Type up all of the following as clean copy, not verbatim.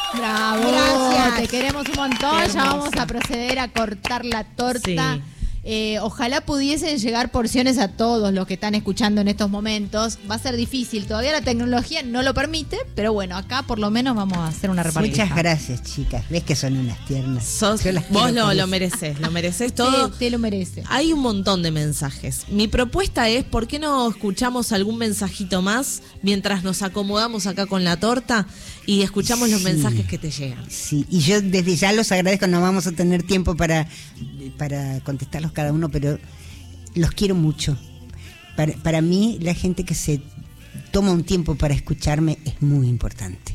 Bravo, Gracias. te queremos un montón. Ya vamos a proceder a cortar la torta. Sí. Ojalá pudiesen llegar porciones a todos los que están escuchando en estos momentos. Va a ser difícil, todavía la tecnología no lo permite, pero bueno, acá por lo menos vamos a hacer una repartija. Muchas gracias, chicas. Ves que son unas tiernas. Yo las Vos quiero lo con mereces todo. Te lo merece. Hay un montón de mensajes. Mi propuesta es, ¿por qué no escuchamos algún mensajito más mientras nos acomodamos acá con la torta y escuchamos los mensajes que te llegan? Sí, y yo desde ya los agradezco, no vamos a tener tiempo para contestarlos cada uno, pero los quiero mucho. Para mí, la gente que se toma un tiempo para escucharme es muy importante.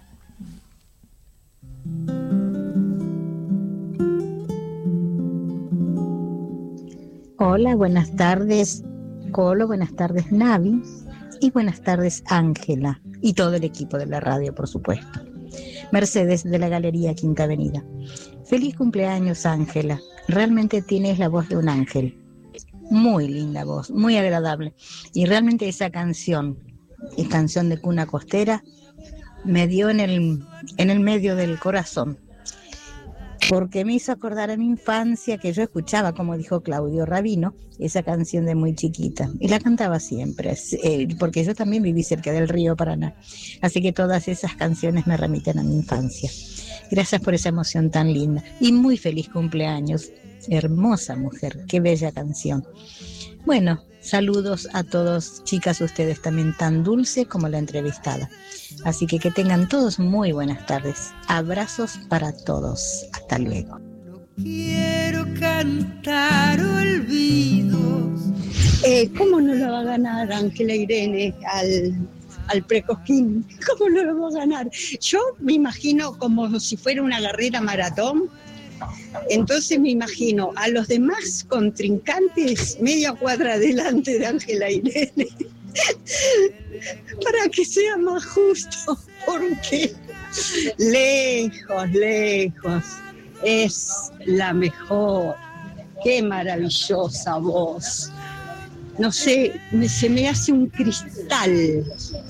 Hola, buenas tardes, Colo, buenas tardes, Navi, y buenas tardes, Ángela, y todo el equipo de la radio, por supuesto. Mercedes, de la Galería Quinta Avenida. Feliz cumpleaños, Ángela. Realmente tienes la voz de un ángel. Muy linda voz, muy agradable. Y realmente esa canción, es canción de cuna costera, me dio en el medio del corazón. Porque me hizo acordar a mi infancia, que yo escuchaba, como dijo Claudio Rabino, esa canción de muy chiquita. Y la cantaba siempre, porque yo también viví cerca del río Paraná. Así que todas esas canciones me remiten a mi infancia. Gracias por esa emoción tan linda. Y muy feliz cumpleaños. Hermosa mujer, qué bella canción. Bueno, saludos a todos, chicas, ustedes también tan dulce como la entrevistada. Así que tengan todos muy buenas tardes. Abrazos para todos. Hasta luego. Quiero cantar olvidos. ¿Cómo no lo va a ganar Ángela Irene al Precosquín? ¿Cómo no lo va a ganar? Yo me imagino como si fuera una carrera maratón. Entonces me imagino a los demás contrincantes media cuadra adelante de Ángela Irene para que sea más justo, porque lejos es la mejor. Qué maravillosa voz. No sé, se me hace un cristal